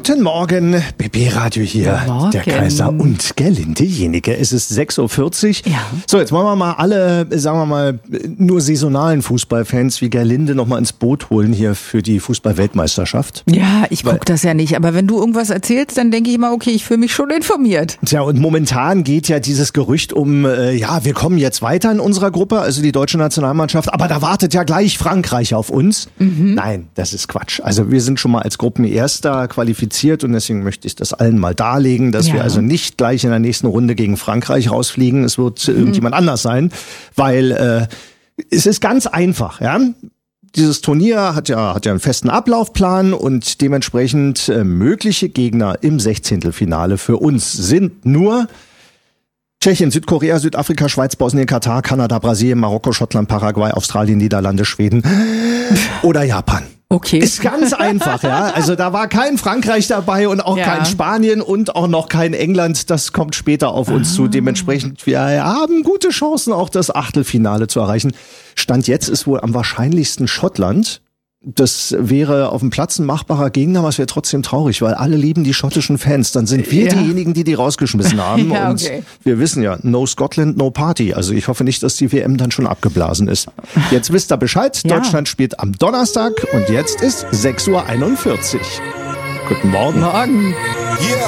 Guten Morgen, BB Radio hier, Morgen. Der Kaiser und Gerlinde Jenike. Es ist 6.40 Uhr. Ja. So, jetzt wollen wir mal alle, sagen wir mal, nur saisonalen Fußballfans wie Gerlinde noch mal ins Boot holen hier für die Fußball-Weltmeisterschaft. Ja, ich gucke das ja nicht, aber wenn du irgendwas erzählst, dann denke ich immer, okay, ich fühle mich schon informiert. Tja, und momentan geht ja dieses Gerücht um, wir kommen jetzt weiter in unserer Gruppe, also die deutsche Nationalmannschaft, aber da wartet ja gleich Frankreich auf uns. Nein, das ist Quatsch. Also wir sind schon mal als Gruppenerster qualifiziert und deswegen möchte ich das allen mal darlegen, dass wir also nicht gleich in der nächsten Runde gegen Frankreich rausfliegen. Es wird irgendjemand anders sein, weil es ist ganz einfach, ja. Dieses Turnier hat ja einen festen Ablaufplan und dementsprechend mögliche Gegner im 16. für uns sind nur Tschechien, Südkorea, Südafrika, Schweiz, Bosnien, Katar, Kanada, Brasilien, Marokko, Schottland, Paraguay, Australien, Niederlande, Schweden oder Japan. Okay. Ist ganz einfach, ja. Also da war kein Frankreich dabei und auch kein Spanien und auch noch kein England. Das kommt später auf uns zu. Dementsprechend, wir haben gute Chancen, auch das Achtelfinale zu erreichen. Stand jetzt ist wohl am wahrscheinlichsten Schottland. Das wäre auf dem Platz ein machbarer Gegner, aber es wäre trotzdem traurig, weil alle lieben die schottischen Fans. Dann sind wir diejenigen, die rausgeschmissen haben. Und wir wissen ja, no Scotland, no Party. Also ich hoffe nicht, dass die WM dann schon abgeblasen ist. Jetzt wisst ihr Bescheid. Ja. Deutschland spielt am Donnerstag und jetzt ist 6.41 Uhr. Guten Morgen. Morgen.